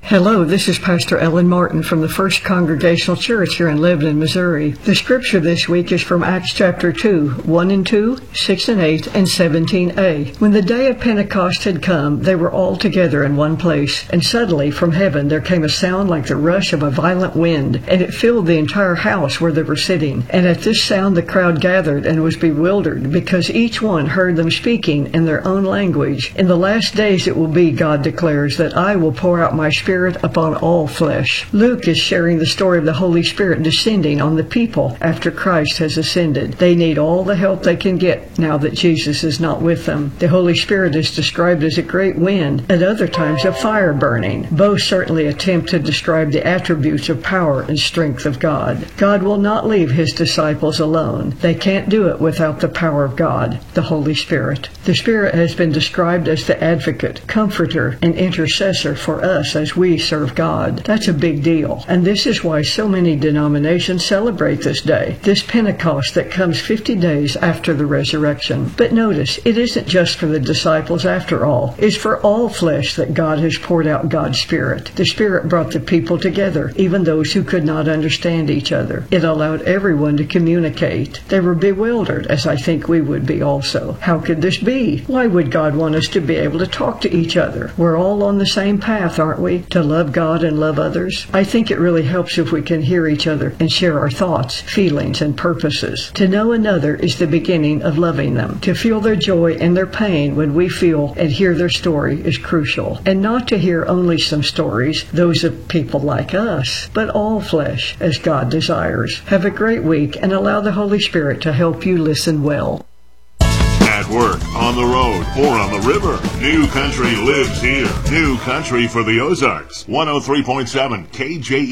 Hello, this is Pastor Ellen Martin from the First Congregational Church here in Lebanon, Missouri. The scripture this week is from Acts chapter 2, 1 and 2, 6 and 8, and 17a. When the day of Pentecost had come, they were all together in one place, and suddenly from heaven there came a sound like the rush of a violent wind, and it filled the entire house where they were sitting. And at this sound the crowd gathered and was bewildered, because each one heard them speaking in their own language. In the last days it will be, God declares, that I will pour out my Spirit upon all flesh. Luke is sharing the story of the Holy Spirit descending on the people after Christ has ascended. They need all the help they can get now that Jesus is not with them. The Holy Spirit is described as a great wind, at other times a fire burning. Both certainly attempt to describe the attributes of power and strength of God. God will not leave His disciples alone. They can't do it without the power of God, the Holy Spirit. The Spirit has been described as the advocate, comforter, and intercessor for us as we serve God. That's a big deal. And this is why so many denominations celebrate this day, this Pentecost that comes 50 days after the resurrection. But notice, it isn't just for the disciples after all. It's for all flesh that God has poured out God's Spirit. The Spirit brought the people together, even those who could not understand each other. It allowed everyone to communicate. They were bewildered, as I think we would be also. How could this be? Why would God want us to be able to talk to each other? We're all on the same path, aren't we? To love God and love others. I think it really helps if we can hear each other and share our thoughts, feelings, and purposes. To know another is the beginning of loving them. To feel their joy and their pain when we feel and hear their story is crucial. And not to hear only some stories, those of people like us, but all flesh, as God desires. Have a great week and allow the Holy Spirit to help you listen well. At work, on the road, or on the river, New Country lives here. New Country for the Ozarks. 103.7 KJ.